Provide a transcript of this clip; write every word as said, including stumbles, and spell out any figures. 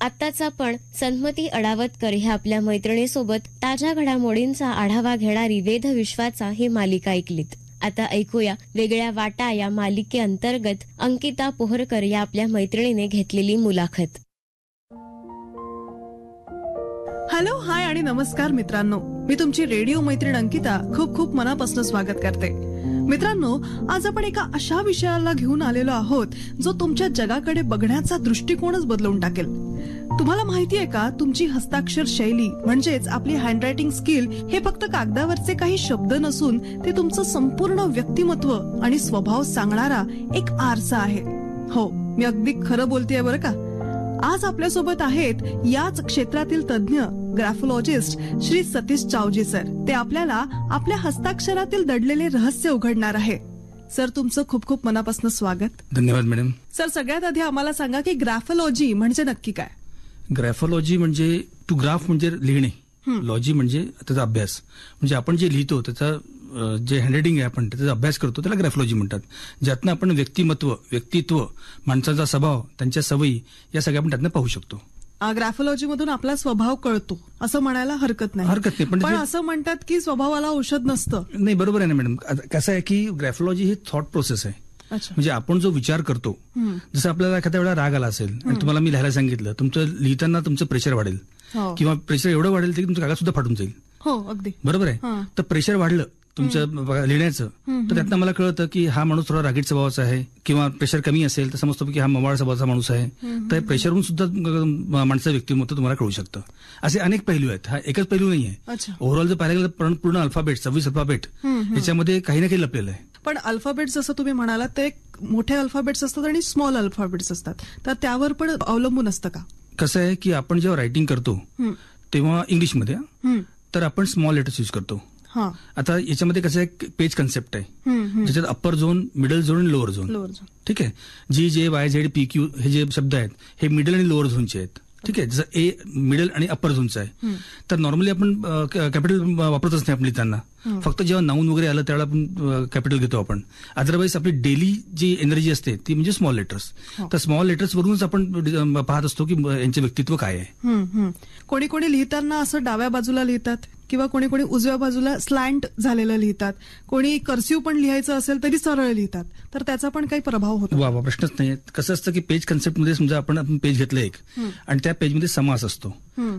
आत्ताच आपण सन्मती अडावतकर ह्या आपल्या मैत्रिणीसोबत ताज्या घडामोडींचा आढावा घेणारी वेध विश्वाचा ही मालिका ऐकलीत. आता ऐकूया वेगळ्या वाटा या मालिकेअंतर्गत अंकिता पोहरकर या आपल्या मैत्रिणीने घेतलेली मुलाखत. हॅलो, हाय आणि नमस्कार मित्रांनो. मी तुमची रेडिओ मैत्रीण अंकिता खूप खूप मनापासून स्वागत करते. मित्रांनो, आज आपण एका अशा विषयाला घेऊन आलेलो आहोत जो तुमच्या जगाकडे बघण्याचा दृष्टिकोनच बदलवून टाकेल. तुम्हाला माहितीये का, तुमची हस्ताक्षर शैली म्हणजेच आपली हँडरायटिंग स्किल हे फक्त कागदावरचे काही शब्द नसून ते तुमचं संपूर्ण व्यक्तिमत्व आणि स्वभाव सांगणारा एक आरसा आहे. हो, मी अगदी खरं बोलतेय बरं का. आज आपल्यासोबत आहेत याच क्षेत्रातील तज्ञ ग्राफोलॉजिस्ट श्री सतीश चावजी सर. ते आपल्याला आपल्या हस्ताक्षरातील दडलेले रहस्य उघडणार आहे. सर, तुमचं खूप खूप मनापासून स्वागत. धन्यवाद मॅडम. सर, सगळ्यात आधी आम्हाला सांगा की ग्राफोलॉजी म्हणजे नक्की काय? ग्राफोलॉजी म्हणजे टू ग्राफ म्हणजे लिहिणे, लॉजी म्हणजे त्याचा अभ्यास. म्हणजे आपण जे लिहितो त्याचा जे हँडरायटिंग आहे आपण त्याचा अभ्यास करतो त्याला ग्राफोलॉजी म्हणतात. ज्यातनं आपण व्यक्तिमत्व, व्यक्तित्व, माणसाचा स्वभाव, त्यांच्या सवयी या सगळ्या आपण त्यातनं पाहू शकतो. ग्राफोलॉजी मधून आपला स्वभाव कळतो असं म्हणायला हरकत नाही. हरकत नाही, पण असं म्हणतात की स्वभावाला औषध नसतं. नाही, बरोबर आहे ना मॅडम. कसं आहे की ग्राफोलॉजी ही थॉट प्रोसेस आहे. म्हणजे आपण जो विचार करतो, जसं आपल्याला एखाद्या वेळा राग आला असेल आणि तुम्हाला मी लिहायला सांगितलं, तुमचं लिहिताना तुमचं प्रेशर वाढेल किंवा प्रेशर एवढं वाढेल की तुमचं कागद सुद्धा फाटून जाईल. हो, अगदी बरोबर आहे. तर प्रेशर वाढलं तुमचं लिहिण्याचं, तर त्यातनं मला कळतं की हा माणूस थोडा रागीट स्वभावाचा आहे. किंवा प्रेशर कमी असेल तर समजतो की हा मवाळ स्वभावाचा माणूस आहे. तर प्रेशरहून सुद्धा माणसाचं व्यक्तिमत्व तुम्हाला कळू शकतं. असे अनेक पैलू आहेत. हा एकच पैलू नाहीये. ओव्हरऑल जर पाहिलं गेलं पूर्ण अल्फाबेट, सव्वीस अल्फाबेट याच्यामध्ये काही ना काही लपलेलं आहे. पण अल्फाबेट्स जसं तुम्ही म्हणालात ते मोठे अल्फाबेट्स असतात आणि स्मॉल अल्फाबेट्स असतात, तर त्यावर पण अवलंबून असतं का? कसं आहे की आपण जेव्हा रायटिंग करतो तेव्हा इंग्लिशमध्ये तर आपण स्मॉल लेटर्स यूज करतो. आता याच्यामध्ये कसं एक पेज कन्सेप्ट आहे ज्याच्यात अप्पर झोन, मिडल झोन आणि लोअर झोन. ठीक आहे. जी जे वाय झेड पी क्यू हे जे शब्द आहेत हे मिडल आणि लोअर झोनचे आहेत. ठीक आहे. जसं ए मिडल आणि अप्पर झोनचं आहे. तर नॉर्मली आपण कॅपिटल वापरतच नाही आपण लिहिताना. फक्त जेव्हा नाऊन वगैरे आलं त्यावेळेला आपण कॅपिटल घेतो आपण. अदरवाईज आपली डेली जी एनर्जी असते ती म्हणजे स्मॉल लेटर्स. तर स्मॉल लेटर्स वरूनच आपण पाहत असतो की यांचे व्यक्तित्व काय आहे. कोणी कोणी लिहिताना असं डाव्या बाजूला लिहितात किंवा कोणी कोणी उजव्या बाजूला स्लँट झालेलं लिहितात. कोणी कर्सिव पण लिहायचं असेल तरी सरळ लिहितात. तर त्याचा पण काही प्रभाव होतो? वा, प्रश्नच नाही. कसं असतं की पेज कन्सेप्टमध्ये समजा आपण पेज घेतलं एक आणि त्या पेजमध्ये समास असतो.